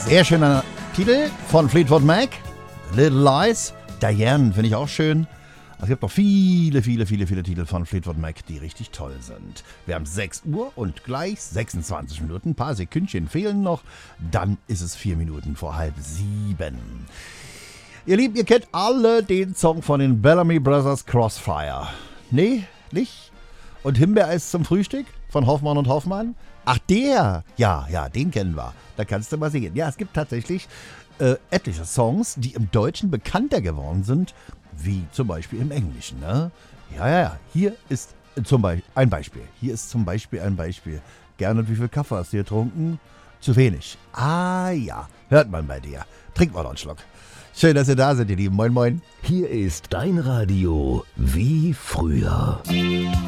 Sehr schöner Titel von Fleetwood Mac. Little Lies. Diane finde ich auch schön. Es gibt noch viele Titel von Fleetwood Mac, die richtig toll sind. Wir haben 6 Uhr und gleich 26 Minuten. Ein paar Sekündchen fehlen noch. Dann ist es 4 Minuten vor 6:30. Ihr Lieben, ihr kennt alle den Song von den Bellamy Brothers, Crossfire. Nee, nicht? Und Himbeereis zum Frühstück von Hoffmann und Hoffmann? Ach, der! Ja, den kennen wir. Da kannst du mal singen. Ja, es gibt tatsächlich etliche Songs, die im Deutschen bekannter geworden sind, wie zum Beispiel im Englischen. Ne? Ja. Hier ist ein Beispiel. Gernot, wie viel Kaffee hast du getrunken? Zu wenig. Ah ja, hört man bei dir. Trink mal noch einen Schluck. Schön, dass ihr da seid, ihr Lieben. Moin, moin. Hier ist dein Radio wie früher.